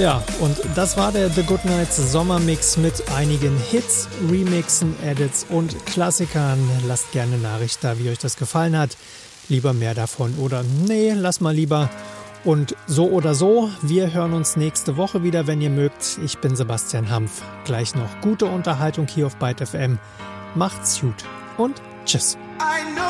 Ja, und das war der The Good Nights Sommermix mit einigen Hits, Remixen, Edits und Klassikern. Lasst gerne Nachricht da, wie euch das gefallen hat. Lieber mehr davon oder nee, lass mal lieber. Und so oder so, wir hören uns nächste Woche wieder, wenn ihr mögt. Ich bin Sebastian Hampf. Gleich noch gute Unterhaltung hier auf Byte FM. Macht's gut und tschüss.